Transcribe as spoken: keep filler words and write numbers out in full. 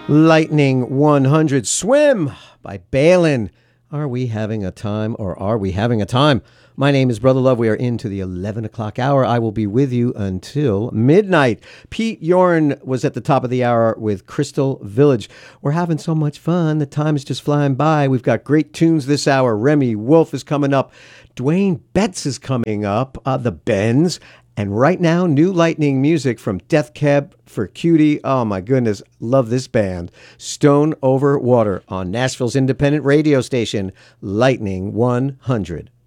Lightning one hundred Swim by Balin. Are we having a time or are we having a time? My name is Brother Love. We are into the eleven o'clock hour. I will be with you until midnight. Pete Yorn was at the top of the hour with Crystal Village. We're having so much fun. The time is just flying by. We've got great tunes this hour. Remy Wolf is coming up. Dwayne Betts is coming up. Uh, the Bends. And right now, new Lightning music from Death Cab for Cutie. Oh my goodness, love this band. Stone Over Water on Nashville's independent radio station, Lightning one hundred.